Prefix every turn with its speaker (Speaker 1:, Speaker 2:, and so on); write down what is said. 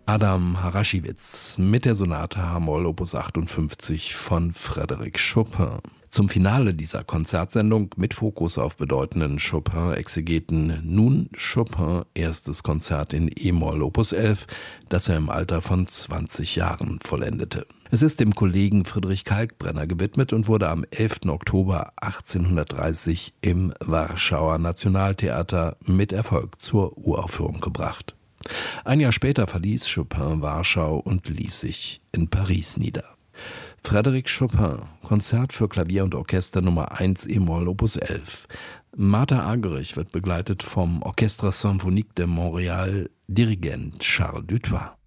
Speaker 1: Adam Haraschewitz mit der Sonate H-Moll Opus 58 von Frédéric Chopin. Zum Finale dieser Konzertsendung mit Fokus auf bedeutenden Chopin-Exegeten nun Chopin erstes Konzert in E-Moll Opus 11, das er im Alter von 20 Jahren vollendete. Es ist dem Kollegen Friedrich Kalkbrenner gewidmet und wurde am 11. Oktober 1830 im Warschauer Nationaltheater mit Erfolg zur Uraufführung gebracht. Ein Jahr später verließ Chopin Warschau und ließ sich in Paris nieder. Frédéric Chopin, Konzert für Klavier und Orchester Nummer 1 E-Moll Opus 11. Martha Argerich wird begleitet vom Orchestre Symphonique de Montréal, Dirigent Charles Dutoit.